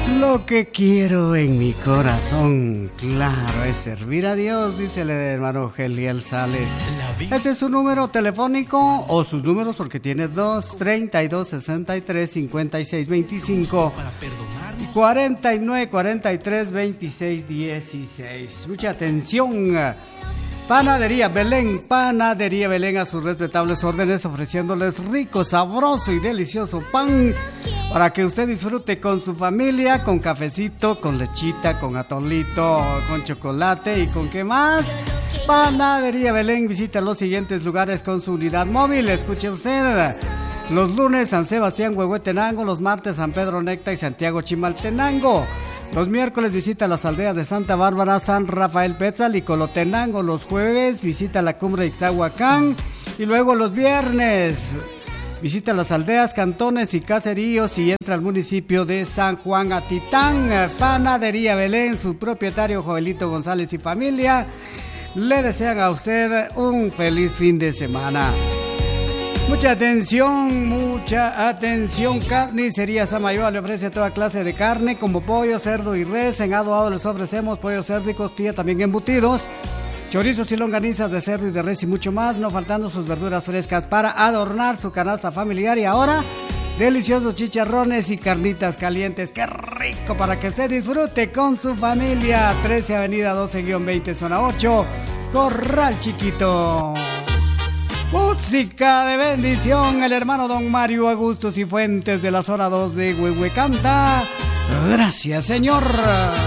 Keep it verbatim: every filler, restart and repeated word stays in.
Lo que quiero en mi corazón, claro, es servir a Dios, dice el hermano Geliel Sales. Este es su número telefónico o sus números porque tiene dos, treinta y dos, sesenta y tres, cincuenta y seis, veinticinco y cuarenta y nueve, cuarenta y tres, veintiséis, dieciséis. Mucha atención. Panadería Belén, Panadería Belén a sus respetables órdenes, ofreciéndoles rico, sabroso y delicioso pan para que usted disfrute con su familia, con cafecito, con lechita, con atolito, con chocolate y con qué más. Panadería Belén visita los siguientes lugares con su unidad móvil. Escuche usted. Los lunes San Sebastián, Huehuetenango, los martes San Pedro Necta y Santiago Chimaltenango. Los miércoles visita las aldeas de Santa Bárbara, San Rafael Petzal y Colotenango. Los jueves visita la cumbre de Ixtahuacán. Y luego los viernes visita las aldeas, cantones y caseríos y entra al municipio de San Juan Atitán. Panadería Belén, su propietario Joelito González y familia le desean a usted un feliz fin de semana. Mucha atención, mucha atención. Carnicería Samayoa le ofrece toda clase de carne como pollo, cerdo y res. En Adoado les ofrecemos pollo, cerdo y costilla, también embutidos, chorizos y longanizas de cerdo y de res y mucho más. No faltando sus verduras frescas para adornar su canasta familiar. Y ahora, deliciosos chicharrones y carnitas calientes. ¡Qué rico! Para que usted disfrute con su familia. trece Avenida doce veinte, Zona ocho, Corral Chiquito. Música de bendición, el hermano don Mario Augusto Cifuentes de la zona dos de Huehuecanta. Gracias, Señor.